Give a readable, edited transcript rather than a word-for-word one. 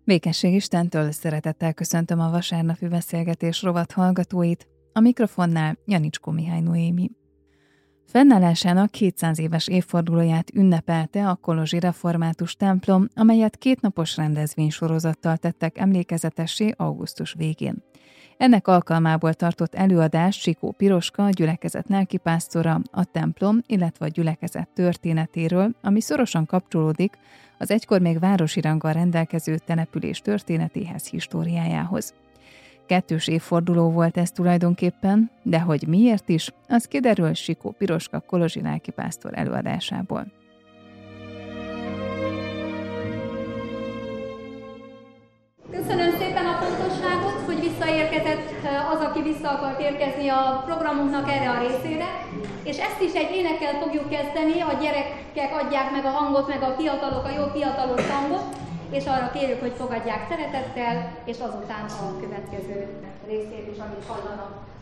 Békesség Istentől, szeretettel köszöntöm a vasárnapi beszélgetés rovat hallgatóit. A mikrofonnál Janicskó Mihály Noémi. Fennállásának 200 éves évfordulóját ünnepelte a kolozsi református templom, amelyet kétnapos rendezvénysorozattal tettek emlékezetessé augusztus végén. Ennek alkalmából tartott előadást Sikó Piroska, a gyülekezet lelkipásztora, a templom, illetve a gyülekezet történetéről, ami szorosan kapcsolódik az egykor még városi ranggal rendelkező település történetéhez, históriájához. 2. évforduló volt ez tulajdonképpen, de hogy miért is, az kiderül Sikó Piroska kolozsi lelkipásztor előadásából. Köszönöm szépen a pontosságot, hogy visszaérkezett az, aki vissza akart érkezni a programunknak erre a részére, és ezt is egy énekkel fogjuk kezdeni, a gyerekek adják meg a hangot, meg a fiatalok a jó fiatalos hangot, és arra kérjük, hogy fogadják szeretettel, és azután a következő részét is, amit hallanak.